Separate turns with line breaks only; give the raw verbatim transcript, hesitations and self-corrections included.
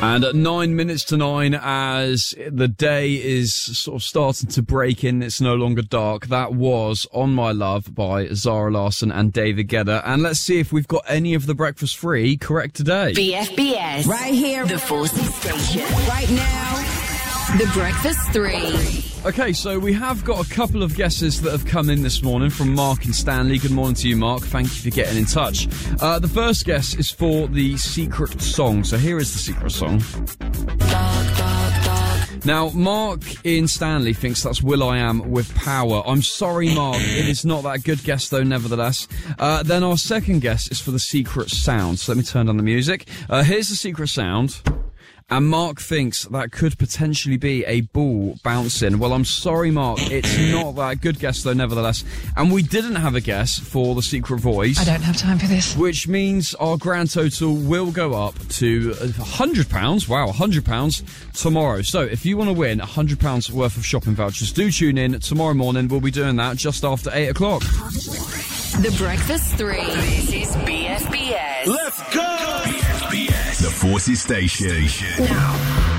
And at nine minutes to nine, as the day is sort of starting to break in, it's no longer dark. That was On My Love by Zara Larsson and David Guetta. And let's see if we've got any of the Breakfast Three correct today.
B F B S. Right here. The Forces Station. Right now. The Breakfast Three.
Okay, so we have got a couple of guesses that have come in this morning from Mark and Stanley. Good morning to you, Mark. Thank you for getting in touch. Uh, the first guess is for the secret song. So here is the secret song. Now, Mark in Stanley thinks that's will.i.am with Power. I'm sorry, Mark. It is not that good guess, though, nevertheless. Uh, then our second guess is for the secret sound. So let me turn down the music. Uh, here's the secret sound. And Mark thinks that could potentially be a ball bouncing. Well, I'm sorry, Mark. It's not that good guess, though, nevertheless. And we didn't have a guess for the secret voice.
I don't have time for this.
Which means our grand total will go up to one hundred pounds. Wow, one hundred pounds tomorrow. So if you want to win one hundred pounds worth of shopping vouchers, do tune in tomorrow morning. We'll be doing that just after eight o'clock.
The Breakfast Three. This is B F B S.
Let's go! B F B S. The Forces Station. Now.